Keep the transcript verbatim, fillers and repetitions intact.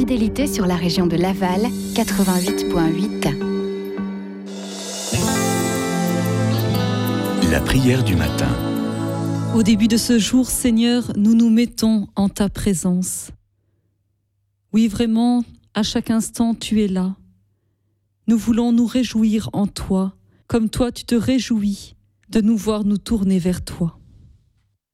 fidélité sur la région de Laval, quatre-vingt-huit virgule huit. La prière du matin. Au début de ce jour, Seigneur, nous nous mettons en ta présence. Oui, vraiment, à chaque instant, tu es là. Nous voulons nous réjouir en toi, comme toi tu te réjouis de nous voir nous tourner vers toi.